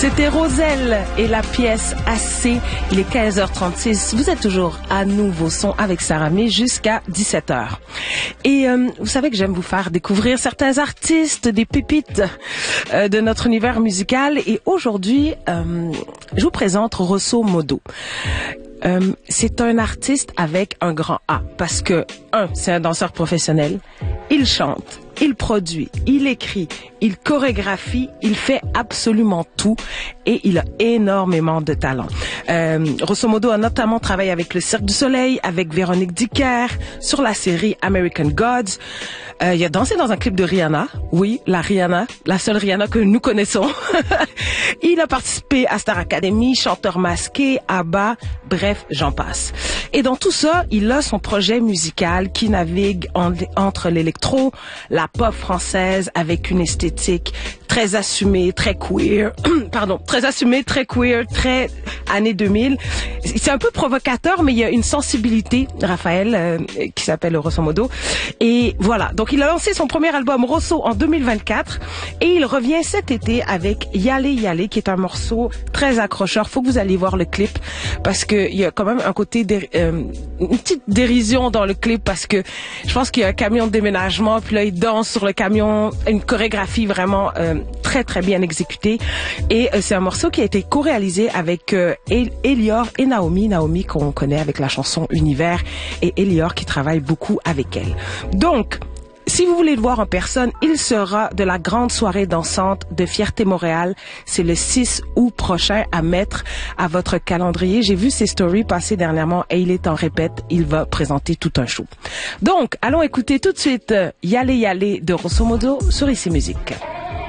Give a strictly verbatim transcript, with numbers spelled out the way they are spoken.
C'était Roselle et la pièce Assez. Il est quinze heures trente-six. Vous êtes toujours à Nouveau Son avec Sarah May jusqu'à dix-sept heures. Et euh, vous savez que j'aime vous faire découvrir certains artistes, des pépites euh, de notre univers musical. Et aujourd'hui, euh, je vous présente Grosso Modo. Euh, c'est un artiste avec un grand A parce que, un, c'est un danseur professionnel, il chante, il produit, il écrit, il chorégraphie, il fait absolument tout et il a énormément de talent. Euh, Grosso Modo a notamment travaillé avec le Cirque du Soleil, avec Véronique Dicker, sur la série American Gods. Euh, il a dansé dans un clip de Rihanna. Oui, la Rihanna, la seule Rihanna que nous connaissons. Il a participé à Star Academy, Chanteur masqué, ABBA, bref, j'en passe. Et dans tout ça, il a son projet musical qui navigue en, entre l'électro, la pop française avec une esthétique très assumée, très queer, pardon, très assumée, très queer, très années deux mille. C'est un peu provocateur, mais il y a une sensibilité, Raphaël, euh, qui s'appelle Grosso Modo. Et voilà, donc il a lancé son premier album Rosso en deux mille vingt-quatre et il revient cet été avec Yalé Yalé, qui est un morceau très accrocheur. Faut que vous alliez voir le clip parce que il y a quand même un côté, dé, euh, une petite dérision dans le clip parce que je pense qu'il y a un camion de déménagement, puis là il danse sur le camion, une chorégraphie vraiment euh, très très bien exécutée. Et euh, c'est un morceau qui a été co-réalisé avec euh, Elior et Naomi, Naomi qu'on connaît avec la chanson Univers et Elior qui travaille beaucoup avec elle. Donc, si vous voulez le voir en personne, il sera de la grande soirée dansante de Fierté Montréal. C'est le six août prochain à mettre à votre calendrier. J'ai vu ses stories passer dernièrement et il est en répète. Il va présenter tout un show. Donc, allons écouter tout de suite Yalé Yalé de Grosso Modo sur Ici Musique.